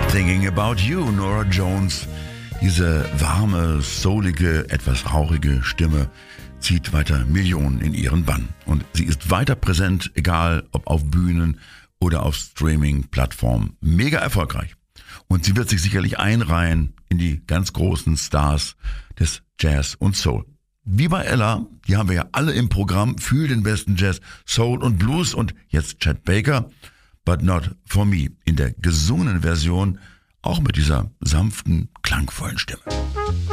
Thinking About You, Norah Jones. Diese warme, soulige, etwas rauchige Stimme zieht weiter Millionen in ihren Bann. Und sie ist weiter präsent, egal ob auf Bühnen oder auf Streaming-Plattformen. Mega erfolgreich. Und sie wird sich sicherlich einreihen in die ganz großen Stars des Jazz und Soul. Wie bei Ella, die haben wir ja alle im Programm für den besten Jazz, Soul und Blues. Und jetzt Chet Baker, But Not For Me, in der gesungenen Version, auch mit dieser sanften, klangvollen Stimme.